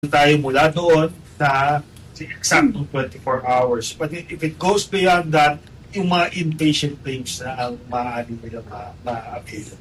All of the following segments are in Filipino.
tayo mula doon sa exactong 24 hours. But if it goes beyond that, yung mga inpatient claims na ang maaari nila ma-avail.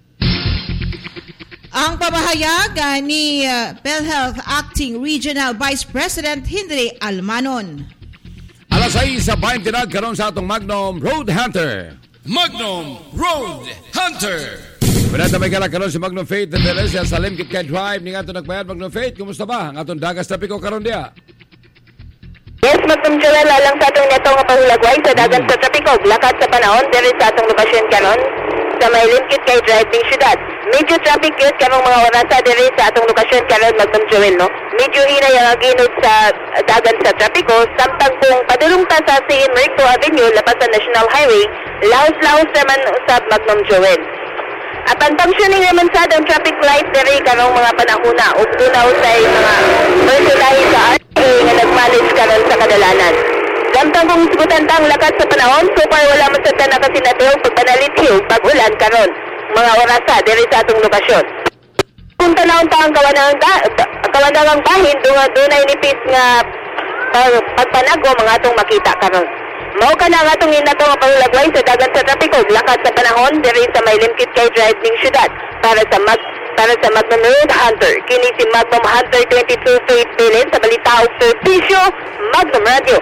Ang pamahayag ni PhilHealth Acting Regional Vice President Hindley Almanon. Alas 6:20 karon sa atong Magnum Road Hunter. Magnum Road Hunter. Pinata may karon si Magnum Faith at Teresia sa Limkit Kay Drive ni ato nagbayad. Magnum Faith, kumusta ba? Ang atong dagas trapiko karon dia. Yes, Magnum Joel, alang sa atong neto nga pahulagway sa dagat sa trapiko, lakad sa panahon diri sa atong lokasyon karon sa may Limkit Kay Drive ning syudad. Medyo traffic yun karong mga orasa diri sa atong lokasyon karon, Magnum Joel, no? Medyo hinay ang aginod sa dagat sa trapiko, samtang kung padulong ta sa St. Enrico Avenue, labas sa National Highway, laos-laos naman usab, Magnum Joel. At ang functioning naman sa ang traffic light diri karong mga panahuna ug tunaw sa mga personahe sa RTA nga nagmalis karon sa kadalanan. Samtang kung sugutan tang lakat sa panahon, so far wala man sa tanang kasinatiw pagpanalithiw pag-ulan karon mga orasa diri sa atong lokasyon. Kung tanawon ta ang kawandangang bahin dunay nipis nga pagpanago mga atong makita karon. Mao ka na nga itong inato nga pahulagway sa dagat sa trapiko, lakas sa panahon diri sa may Limkit Kay Drive ning syudad para sa Magnum Road Hunter. Kini si Magnum Hunter 22 Faith Bilin sa balita ug servisyo Magnum Radio.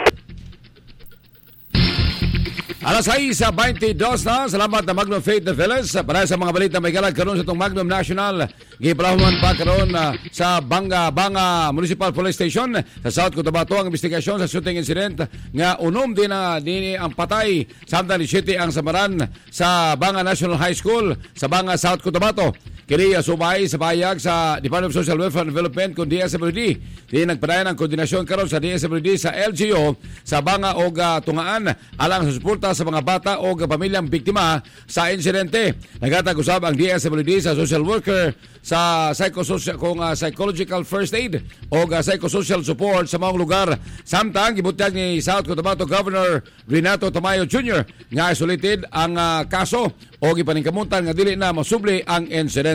Alas 6:22 na. Salamat na Magnum Faith na Velas. Para sa mga balita may galag karon sa itong Magnum National. Giplahuman pa karon sa Banga Municipal Police Station sa South Cotabato ang investigasyon sa shooting incident nga unom din ang patay samtang City ang samaran sa Banga National High School sa Banga, South Cotabato. Kini sumay sa payag sa Department of Social Welfare and Development kung DSWD. Di nagpadayon ang koordinasyon karon sa DSWD sa LGU sa Banga o Tungaan alang sa suporta sa mga bata o pamilyang biktima sa insidente. Naghatag usab ang DSWD sa social worker sa psychological first aid o psychosocial support sa mga lugar. Samtang gibutyag ni South Cotabato Governor Renato Tamayo Jr. nga isolated ang kaso o gipaningkamutan nga dili na masubli ang insidente.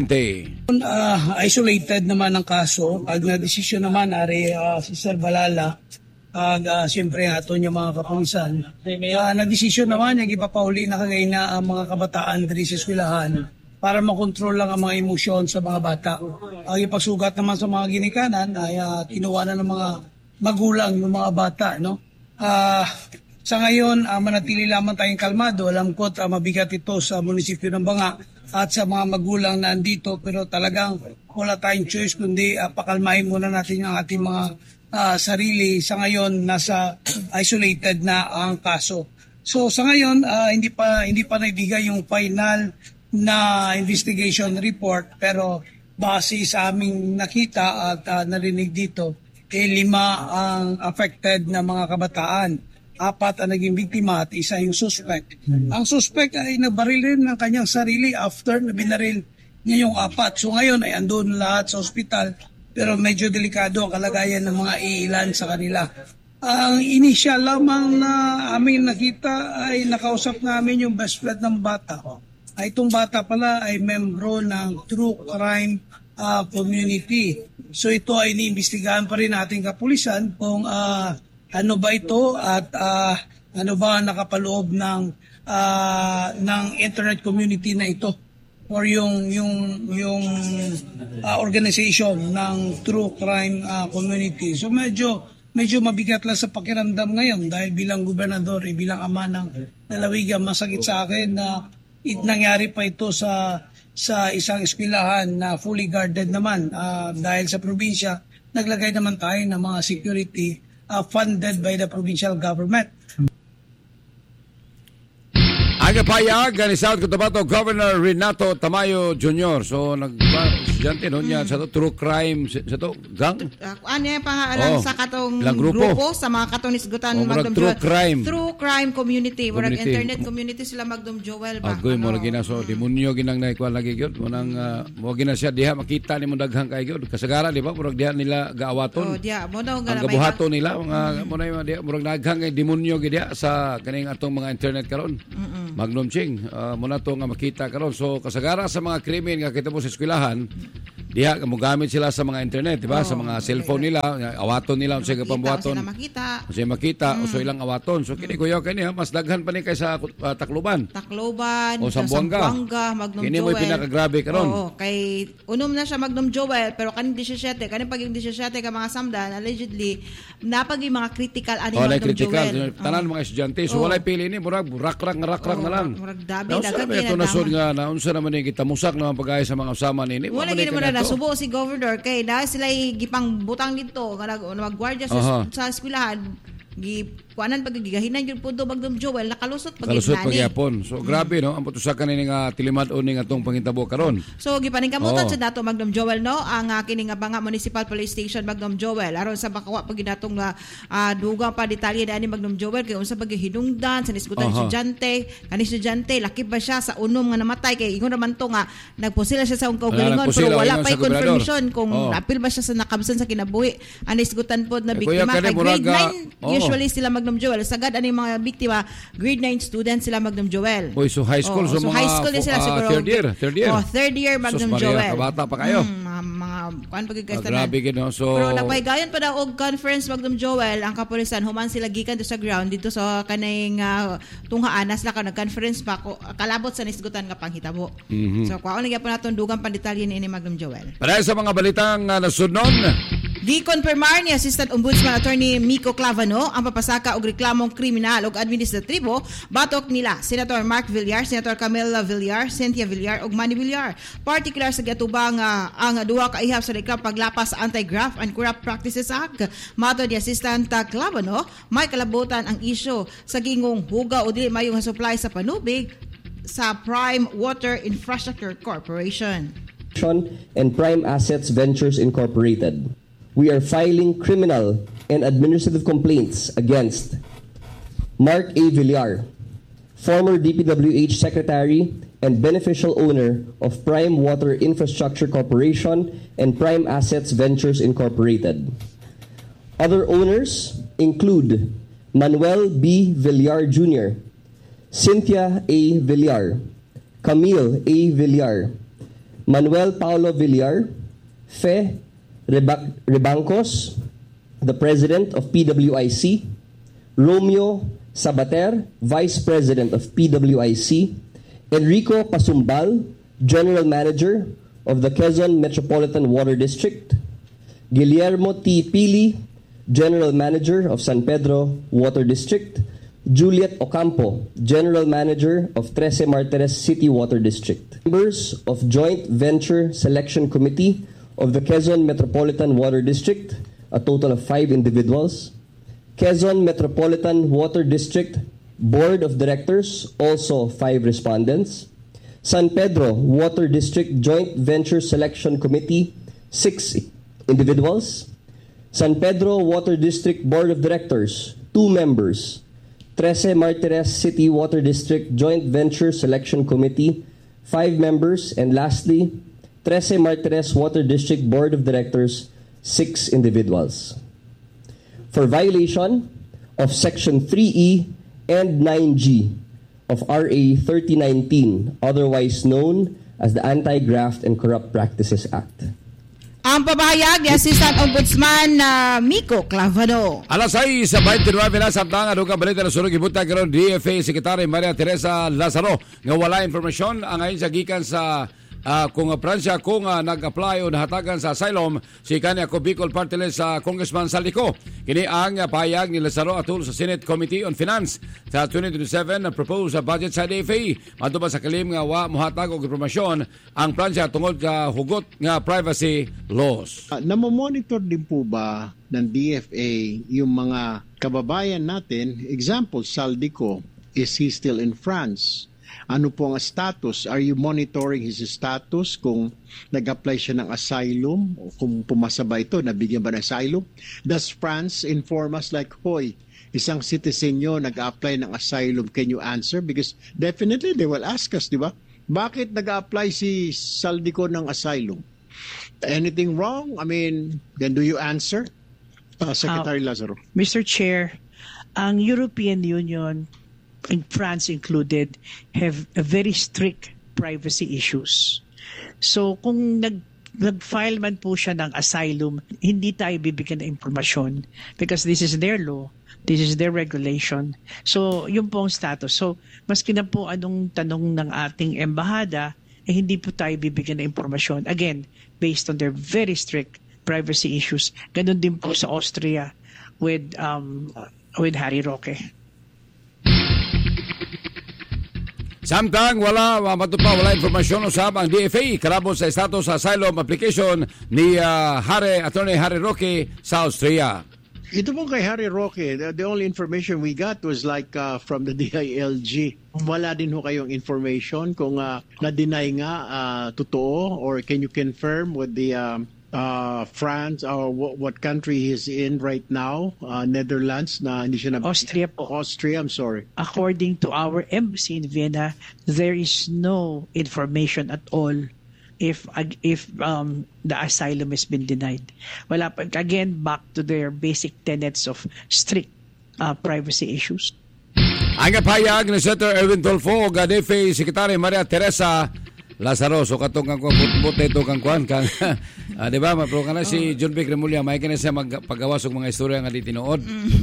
Isolated naman ang kaso. Ang desisyon naman ari si Sir Balala siyempre ato niya mga kapulisan. Nagdesisyon naman yung ipapahuli na kagay na ang mga kabataan diri sa eskwelahan para makontrol lang ang mga emosyon sa mga bata. Ang ipagsugat naman sa mga ginikanan ay kinuha na ng mga magulang ng mga bata. No? Sa ngayon, manatili lamang tayong kalmado. Alam ko mabigat ito sa munisipyo ng Banga at sa mga magulang na andito, pero talagang wala tayong choice kundi pakalmahin muna natin ang ating mga sarili. Sa ngayon, nasa isolated na ang kaso. So sa ngayon, hindi pa naibigay yung final na investigation report, pero base sa aming nakita at narinig dito, 5 ang affected na mga kabataan. 4 ang naging biktima at 1 yung suspect. Ang suspect ay nabaril rin ng kanyang sarili after na binaril niya yung 4. So ngayon ay andun lahat sa ospital, pero medyo delikado ang kalagayan ng mga iilan sa kanila. Ang initial lamang na aming nakita ay nakausap namin yung best friend ng bata. Itong bata pala ay membro ng True Crime Community. So ito ay iniimbestigahan pa rin nating kapulisan kung ano ba ito at ano ba nakapaloob ng internet community na ito or yung organization ng True Crime Community. So medyo mabigat lang sa pakiramdam ngayon dahil bilang gobernador, bilang ama ng lalawigan, masakit sa akin na nangyari pa ito sa isang eskwelahan na fully guarded naman dahil sa probinsya, naglagay naman tayo ng mga security funded by the provincial government. Ang payag ni South Cotabato Governor Renato Tamayo Jr. So nag-estudyante niya sa true crime sa to gang. Ano yung pangalan sa katong grupo sa mga katong nisgutan Magnum True Crime. True Crime Community. Murag internet community sila Magnum Joel ba. Agoy mo lagi na so demonyo ginang naikuan lagi gyud mo nang mo gina siya diha makita nimo daghang kay gyud kasagara di ba murag diha nila gaawaton. Diha mo daw ang gabuhaton nila mga mo na diha murag daghang kay demonyo gid diha sa kaning atong mga internet karon. Magnum Ching, muna to nga makita karon. So kasagara sa mga krimen nga kita mo sa eskwelahan, diha mogamit sila sa mga internet, di ba? Sa mga cellphone nila, awaton nila sa pambuhaton. Kasi makita o so ilang awaton. So kini kuya kani mas daghan pa ni kaysa Tacloban. O Zamboanga, Magnum kini Joel. mo pinakagrabe karon. Oo, kay unom na siya Magnum Joel pero kaning 17, kaning paging 17 ka mga samdan allegedly napagi mga critical ani Magnum Joel. Tanan mga estudyante. So walay pili ni murag rak-rak na lang. Murag dabi dagan ito nasod nga na unsa naman ni kita musak naman pagaya sa mga usama nini. Wala gid mo na nasubo si governor kay na sila gipang butang dito nga magwardiya sa eskwelahan kuanan pagigahinan yung pundo Magnum Joel nakalusot pagyapon. So grabe no ang putusa kanini nga tilimad ning atong pangitabo karon. So gipaningkamutan sa dato Magnum Joel no ang kini nga Banga Municipal Police Station Magnum Joel aron sa bakawa pag ginatong dugang pa detalye ani Magnum Joel kay unsa paghinungdan sa nisgutan estudyante kani estudyante laki ba siya sa unom nga namatay kay ingon naman to nga nagposila siya sa kaugalingon pero wala pa confirmation kung apil ba siya sa nakabsan sa kinabuhi ang nisgutan pod na biktima kay grade 9 usually sila Magnum Joel sagad ani mga biktima grade 9 students sila Magnum Joel. So high school so high school sila siguro third year. Third year Magnum Joel. Kabata pa kayo. Mga kuan pagkaistanan. Grabe gid no. So pero napahigayon pa daw og conference Magnum Joel ang kapulisan human sila gikan to sa ground dito sa kanayng tunghaan sila ka nag-conference pa kalabot sa nisgutan nga panghitabo. So kuan gyapon naton dugang pandetalye ni Magnum Joel. Para sa mga balitang nasunod Gikonfirmar ni Assistant Ombudsman Attorney Miko Clavano ang papasaka og reklamong kriminal ug administratibo batok nila Senator Mark Villar, Senator Camila Villar, Cynthia Villar ug Manny Villar. Particular sa giatubang ang duha ka ihap sa reklam paglapas sa Anti-Graft and Corrupt Practices Act. Matod ni Assistant Clavano, may kalabutan ang isyu sa gingong huga o dili mayong supply sa panubig sa Prime Water Infrastructure Corporation and Prime Assets Ventures Incorporated. We are filing criminal and administrative complaints against Mark A. Villar, former DPWH Secretary and beneficial owner of Prime Water Infrastructure Corporation and Prime Assets Ventures Incorporated. Other owners include Manuel B. Villar Jr., Cynthia A. Villar, Camille A. Villar, Manuel Paulo Villar, Fe Rebancos, the President of PWIC, Romeo Sabater, Vice President of PWIC, Enrico Pasumbal, General Manager of the Quezon Metropolitan Water District, Guillermo T. Pili, General Manager of San Pedro Water District, Juliet Ocampo, General Manager of Trece Martires City Water District. Members of Joint Venture Selection Committee of the Quezon Metropolitan Water District, a total of 5 individuals. Quezon Metropolitan Water District Board of Directors, also 5 respondents. San Pedro Water District Joint Venture Selection Committee, 6 individuals. San Pedro Water District Board of Directors, 2 members. Trece Martires City Water District Joint Venture Selection Committee, 5 members. And lastly, Trece Martires Water District Board of Directors, 6 individuals. For violation of Section 3E and 9G of RA 3019, otherwise known as the Anti-Graft and Corrupt Practices Act. Ang pabahayag ni Assistant Ombudsman Miko Clavano. Alas 6:29 na samtang adugang balita na sunod gibuta karon DFA Secretary Maria Teresa Lazaro nga wala informasyon ang ayon sa gikan sa kung Pransya kung nag-apply o nahatagan sa asylum si kanya ko Bicol Party List sa Congressman Saldico. Kini ang pahayag ni Lazaro atul sa Senate Committee on Finance sa 2027 na proposed budget sa DFA. Matubang sa kalim nga wa mohatag og impormasyon ang Pransya tungod sa hugot nga privacy laws. Namomonitor din po ba ng DFA yung mga kababayan natin? Example, Saldico, is he still in France? Ano po ang status? Are you monitoring his status kung nag-apply siya ng asylum o kung pumasa ba ito, nabigyan ba ng asylum? Does France inform us like, hoy, isang citizen nyo nag-apply ng asylum, can you answer? Because definitely they will ask us, di ba? Bakit nag-apply si Saldico ng asylum? Anything wrong? I mean, then do you answer? Secretary Lazaro. Mr. Chair, ang European Union, in France included, have a very strict privacy issues. So kung nag-file man po siya ng asylum, hindi tayo bibigyan ng impormasyon because this is their law, this is their regulation. So, yun po ang status. So, maski na po anong tanong ng ating embahada, hindi po tayo bibigyan ng impormasyon. Again, based on their very strict privacy issues. Ganon din po sa Austria with Harry Roque. Samtang wala informasyon usab ang DFA karabot sa status sa asylum application ni Attorney Harry Roque sa Austria. Ito pong kay Harry Roque, the only information we got was like from the DILG. Wala din ho kayong information kung na-deny nga totoo, or can you confirm with the France or what country he's in right now? Netherlands na hindi siya Austria po. Austria, I'm sorry. According to our embassy in Vienna, there is no information at all if the asylum has been denied. Wala pa, again, back to their basic tenets of strict privacy issues. Ang payag ni Senator Erwin Tulfo ug DFA Secretary Maria Teresa Lazaro, so katong kang buti ito kang kuhan kang di ba, mapro ka na si John Vic Remulla, may kanya siya magpagawas og mga istorya nga di tinuod.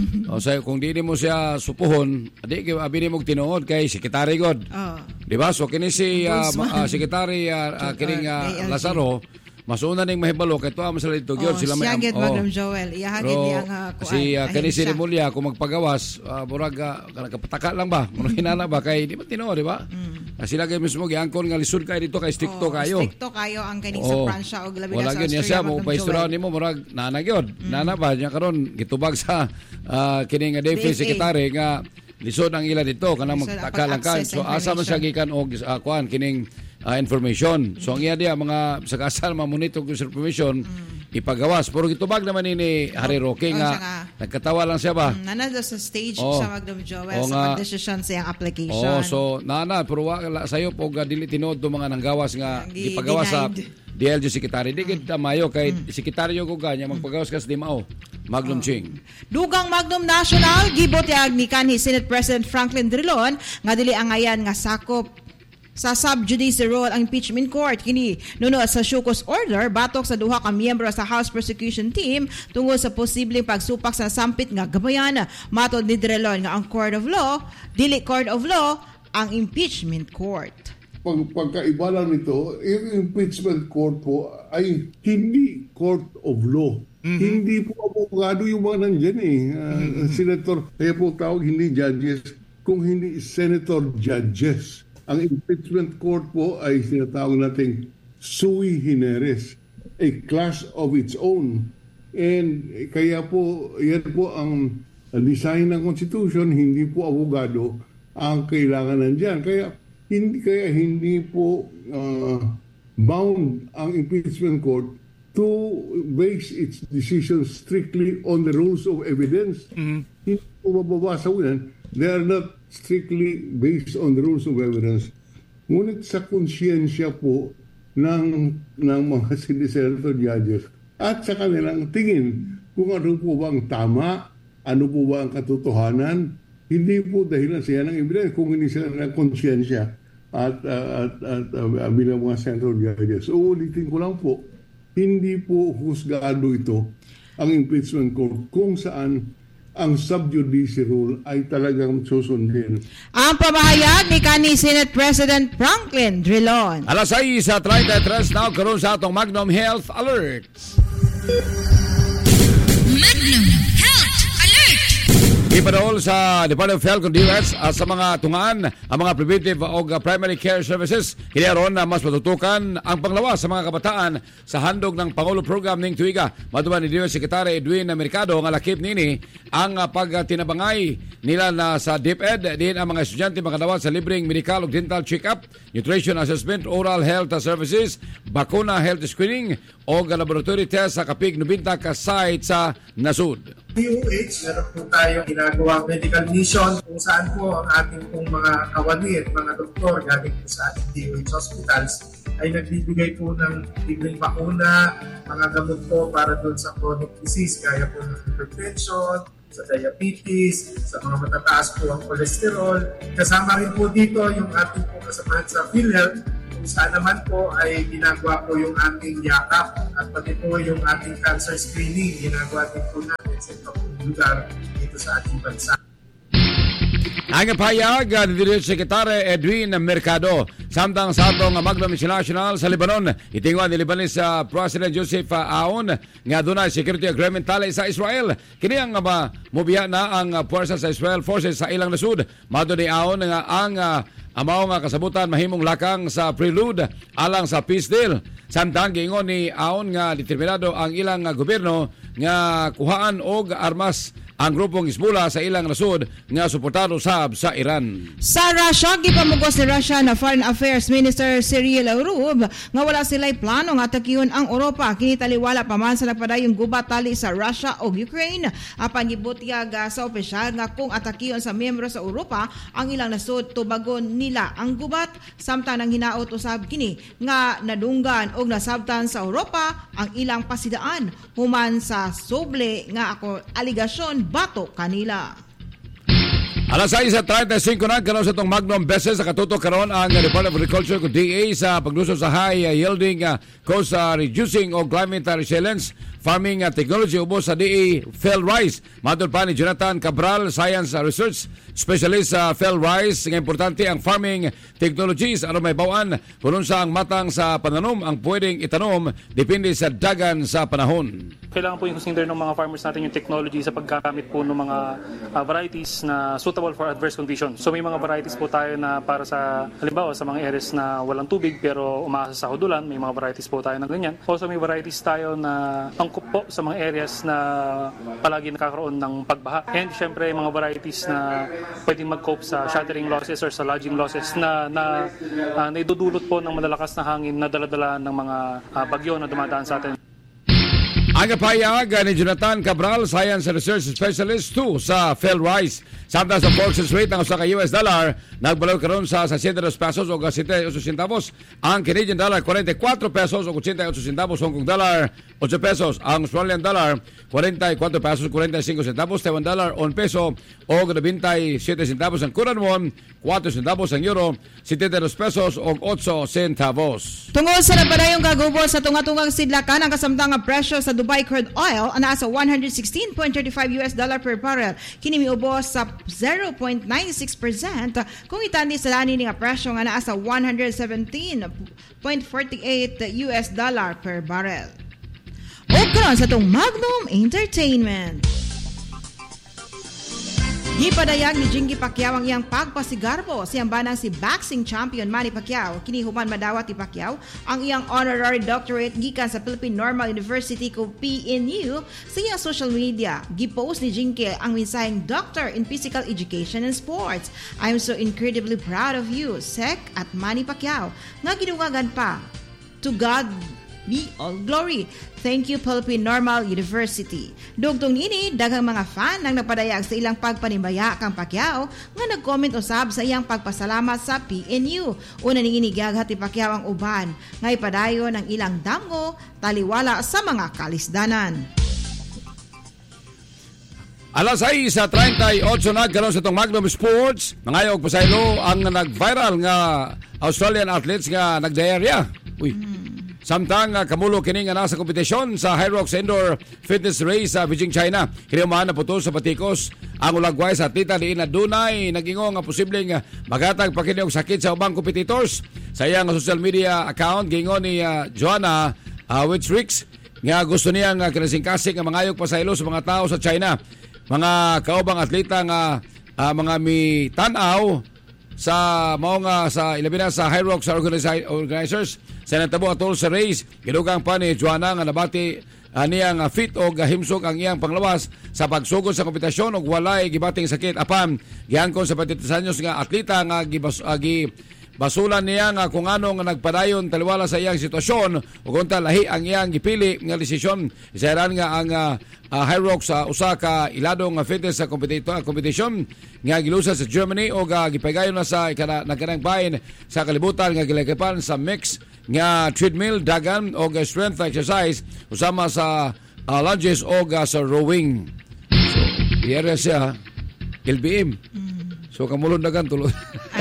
O say kung di mo siya supuhon, di abi mo tinuod kay Secretary God. Di ba? So kini si Secretary kining Lazaro, masuna ning mahibalo kay tuwa sila dito gyud sila may Madam Joel iyahagid niyang si kani si Remulla kung magpagawas murag nakapataka lang ba murag hinana ba kay di ba tinuod, di ba? Sila kayo mismo giangkon nga lisod kayo dito kay stricto kayo. Stricto kayo ang kaning sa Pransya o labi na sa Austria. Wala siya mo paistorya nimo murag nana gyud. Nana ba nya karon gitubag sa kining DFA Secretary nga lisod ang ila dito kanang magtakalangkan. So asa man siya gikan og kuan kining information. So ang iya dia mga sagasal mamonitor ko information ipagawas. Pero gitubag naman ni Harry Roque nga nagkatawa lang siya ba? Nana sa stage sa Magdam Joel sa pag-decision sa iyang application. So nana pero wala sayo po dili tinuod do mga nanggawas nga gipagawas sa DLG Secretary. Di gid mayo kay sekretaryo ko ganya magpagawas kas di mao. Magnum Ching. Dugang Magnum National gibot yag ni kanhi Senate President Franklin Drilon nga dili angayan nga sakop sa sub-judice role ang impeachment court kini nuno sa Shukos order batok sa duha ka miyembro sa House Prosecution Team tungod sa posibleng pagsupak sa sampit nga gabayan. Matod ni Drilon nga ang Court of Law dili Court of Law ang impeachment court. Pagkaiba lang nito, yung impeachment court po ay hindi court of law. Hindi po abogado yung mga nandyan senator, kaya po tawag hindi judges, kung hindi senator judges. Ang impeachment court po ay sinatawag nating sui generis, a class of its own. And kaya po, yan po ang design ng Constitution, hindi po abogado ang kailangan nandyan. Kaya hindi po bound ang impeachment court to base its decision strictly on the rules of evidence. Hindi po mababasa ko yan. They are not strictly based on the rules of evidence. Ngunit sa konsyensya po ng mga senator judges at sa kanilang tingin kung ano po ba ang tama, ano po ba ang katotohanan, hindi po dahilan siya ng evidence kung hindi sila ng konsyensya at bilang mga senator judges. Uulitin ko lang po, hindi po husgado ito ang impeachment court kung saan ang sub-judice rule ay talagang susundin. Ang pamahayag ni kanhi Senate President Franklin Drilon. Alas 6:33 now karon sa atong Magnum Health Alert. Magnum Health Alert. Ipadol sa Department of Health Conditions sa mga tungaan ang mga preventive o primary care services. Kinaroon na mas matutukan ang panglawas sa mga kabataan sa handog ng Pangulo Program ning tuiga. Maduman ni DOH Secretary Edwin Mercado nga lakip nini ang pagtinabangay nila na sa DepEd din ang mga estudyante makadawat sa libreng medical ug dental check-up, nutrition assessment, oral health services, bakuna health screening o laboratory test sa kapig 90 ka site sa nasud. DOH, meron po tayong ginagawa medical mission kung saan po ang ating pong mga kawani at mga doktor galing po sa ating DOH hospitals ay nagbibigay po ng libreng bakuna, mga gamot po para doon sa chronic disease gaya po ng hypertension, sa diabetes, sa mga matataas po ang cholesterol. Kasama rin po dito yung ating po kasamahan sa PhilHealth kung saan naman po ay ginagawa po yung ating yakap at pati po yung ating cancer screening, ginagawa din po natin sa itong lugar dito sa ating bansa. Ang pahayag ni Secretary Edwin Mercado samtang sa atong Magnum International sa Lebanon itingwan ni Lebanese President Joseph Aoun nga dunay security agreement tali sa Israel kini ang mobiya na ang puwersa sa Israel forces sa ilang nasud mado ni Aoun nga ang amaw nga kasabutan mahimong lakang sa prelude alang sa peace deal. Samtang giingon ni Aoun nga determinado ang ilang gobyerno nga kuhaan og armas ang grupong Hezbollah sa ilang nasud nga suportado sab sa Iran. Sa Russia, gipamugos ni Russia na Foreign Affairs Minister Cyril Lavrov nga wala sila'y plano nga atakiyon ang Europa. Kinitaliwala pa man sa nagpadayong gubat tali sa Russia o Ukraine. Apan gibutyag sa opisyal nga kung atakiyon sa miyembro sa Europa ang ilang nasud tubagon nila ang gubat. Samtang nang hinaot usab kini nga nadunggan og nasabtan sa Europa ang ilang pasidaan human sa soble nga ako aligasyon bato kanila. Alas 6:35 na karon sa itong Magnum Beses sa katutok karon ang Department of Agriculture kung DA sa paglusot sa high yielding cost reducing o climate resilience farming technology ubos sa DA Phil Rice. Matod pa ni Jonathan Cabral, Science Research Specialist sa Phil Rice, nga importante ang farming technologies ano may bawaan kung sa ang matang sa pananom ang pwedeng itanom depende sa dagan sa panahon. Kailangan po yung consider ng mga farmers natin yung technology sa paggamit po ng mga varieties na suitable for adverse conditions. So may mga varieties po tayo na para sa halimbawa sa mga areas na walang tubig pero umaasa sa hudulan, may mga varieties po tayo na ganyan. Also may varieties tayo na angkop po sa mga areas na palagi nakakaroon ng pagbaha. And syempre mga varieties na pwedeng mag-cope sa shattering losses or sa lodging losses na naidudulot po ng malalakas na hangin na daladala ng mga bagyo na dumadaan sa atin. Ang pahayag ni Jonathan Cabral, Science Research Specialist 2 sa Phil Rice. Samtang sa forex rate ng usaka US dollar, nagbalaw karon sa 62 pesos o 78 centavos. Ang Canadian dollar, 44 pesos o 88 centavos. Hong Kong dollar, 8 pesos. Ang Australian dollar, 44 pesos o 45 centavos. Taiwan dollar, 1 peso o 97 centavos. Ang Korean won, 4 centavos. Ang euro, 72 pesos o 8 centavos. Tungod sa napadayong kagubol sa tunga-tungang sidlakan, ang kasamtang presyo sa Dubai crude oil ana sa $116.35 per barrel. Kini miubos sa 0.96% kung itandi sa lani nga presyo nga naa sa $117.48 per barrel. O karon sa tong Magnum Entertainment. Gipadayag ni Jingy Pacquiao ang iyang pagpasigarbo siyang banang si boxing champion Manny Pacquiao. Kini human madawat ni Pacquiao ang iyang honorary doctorate gikan sa Philippine Normal University ko PNU sa iyang social media. Gipost ni Jingy ang mensaheng Doctor in Physical Education and Sports. I'm so incredibly proud of you, Sec at Manny Pacquiao. Nga gidugagan pa, to God be all glory. Thank you, Philippine Normal University. Dugtong nini, daghang mga fan ang nagpadayag sa ilang pagpanimbaya kang Pacquiao nga nag-comment usab sa iyang pagpasalamat sa PNU. Una ning inigaghat ni Pacquiao ang uban nga ipadayon ang ilang damgo taliwala sa mga kalisdanan. Alas 6:38 na karon sa itong Magnum Sports. Mangayog pasaylo ang nag-viral nga Australian athletes nga nag-diarrhea. Samtang kamulo kini nga nasa kompetisyon sa Hyrox Indoor Fitness Race sa Beijing, China. Kini man naputol sa patikos ang ulagway sa atleta diin na dunay nag-ingo nga posibleng magatag pa kini og sakit sa ubang competitors. Sa iyang social media account gingon ni Joanna Witrix nga gusto niya nga kinasingkasing nga mangayog pasaylo sa mga tao sa China. Mga kaubang atleta nga mga mitanaw sa mao nga sa ilabi na sa Hyrox organizers sa natabo atol sa race. Gidugang pa ni Joanna nga nabati niyang fit o himsog ang iyang panglawas sa pagsugod sa kompetisyon og walay gibating sakit. Apan giangkon sa 23 anyos nga atleta nga basulan niya nga kung ano nga nagpadayon taliwala sa iyang sitwasyon ug unta lahi ang iyang gipili nga desisyon. Isaran nga ang Hyrox sa usa ka iladong fitness sa competition nga gilusa sa Germany o gipagayon na sa nagkanang bahin sa kalibutan nga gilakapan sa mix nga treadmill, dagan o strength exercise usama sa lunges o sa rowing. So, iyara siya LBM. So kamulon dagan tulod.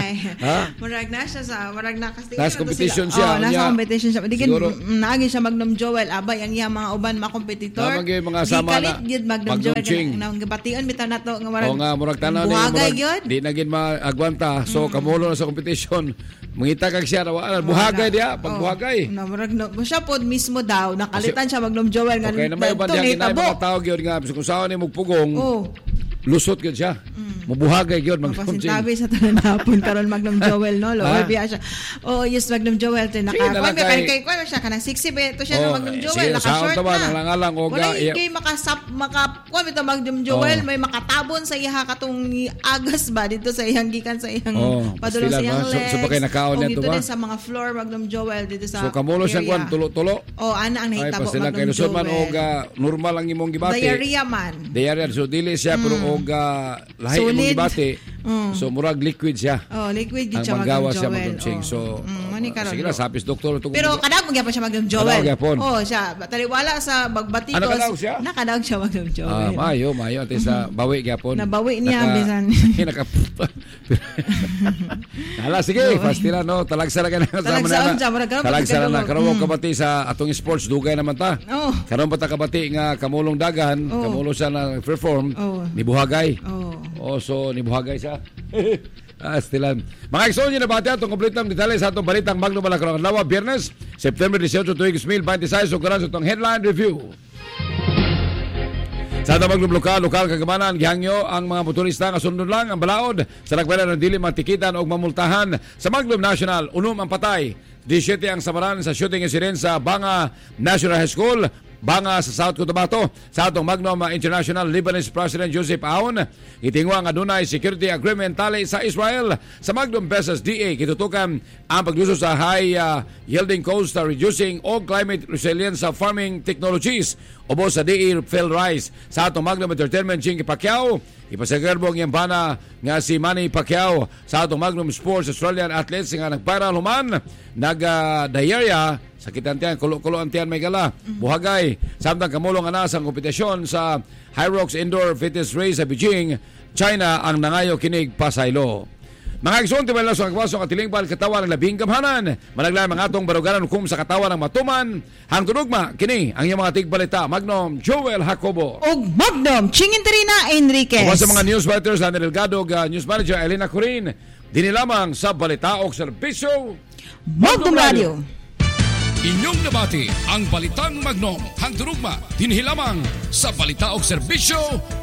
Murag na siya sa, murag na kasi. Nasa competition siya. Nasa competition siya. Digin, Siguro, naagin siya Magnum Joel. Abay, ang iya mga uban, mga kompetitor. Tamang mga sama na. Di kalit Magnum Joel. Nang gabation, bitaw na to. O nga, murag tanaw na yung di naging maagwanta. So, kamulo na sa competition. Mangita kag siya, buhagay diya, pagbuhagay. Murag no, siya po mismo daw, nakalitan siya Magnum Joel. Okay, na may uban diya, ginay mga tao yun nga. Kung saan ni magpugong, lusot yun siya. Mabuhagay yun. Mapasintabi sa tanan hapon karon Magnum Joel, no? Lower biya siya. Oh, yes, Magnum Joel. Naka-kwan siya, kanang 60 beto siya ng Magnum Joel. Naka-short na. Nalangalang, wala yung kay maka-kwan ito Magnum Joel, may makatabon sa iya katong agas ba dito sa iyang gikan sa iyang padulong sa iyang legs. So, bakay nakaon niya ito ba? Dito din sa mga floor Magnum Joel dito sa so, kamulo siyang kwan, tulo-tulo? Oh, ana ang nahitabo Magnum Magnum Joel. Man, normal ang imong gibati. Diarrhea man. Diarrhea. So, dili siya, pero lahi imong gibati. So murag liquid siya. Oh, liquid gid siya Magnum Joel. Joel. So sige na sapis doktor to. Pero kadang magyapon siya Magnum Joel. Oh, siya taliwala sa bagbatikos. Nakadaog siya? Nakadaog siya Magnum Joel. Mayo ate sa bawi gyapon. Nabawi niya bisan. Hala sige, pastila no, talagsa na kana sa manana. Talagsa na karon kabati sa atong sports dugay naman ta. Karon pa ta kabati nga kamulong dagan, kamulo siya na perform ni buhagay. So ni buhagay siya. Stilan. Mga igsoon nyo na bati atong kompletong detalye sa atong balitang Magnum Balakron Lawa, Biyernes, September 18, 2026. So karon sa itong headline review. Sa atong Magnum lokal kagamanan, gihangyo ang mga motorista nga sundon lang ang balaod sa nagbayaran ng dili matikitan o mamultahan sa Magnum National. Unom ang patay. 17 ang samaran sa shooting incident sa Banga National High School, Banga sa South Cotabato. Sa atong Magnum International, Lebanese President Joseph Aoun itingwa nga dunay security agreement tali sa Israel. Sa Magnum Versus DA kitutukan ang pagluso sa high yielding coast, reducing o climate resilience sa farming technologies. Ubos sa DA Phil Rice. Sa atong Magnum Entertainment, Chinky Pacquiao ipasagerbong yung bana nga si Manny Pacquiao. Sa atong Magnum Sports, Australian athletes nga nagviral human nag-diarrhea, sakitan tiyan, kulo-kulo ang tiyan may gala, buhagay. Samtang kamulong anas ang kompetisyon sa Hyrox Indoor Fitness Race sa Beijing, China ang nangayo kinig pasaylo. Mga igsoon, tibay lang sa kakwasong at tilingbal katawan ng labing gamhanan. Managlaan mga atong baruganan hukum sa katawan ng matuman. Hangtunugma, kini ang iyong mga tigbalita. Magnum Joel Jacobo. O Magnum Chinginterina Enriquez. Kuha sa mga newswriters, Ana Delgado, News Manager Elena Corin. Dini lamang sa balita o serbisyo Magnum Radio. Inyong nabati ang balitang Magnum. Hangtunugma, dinhi lamang sa balita o serbisyo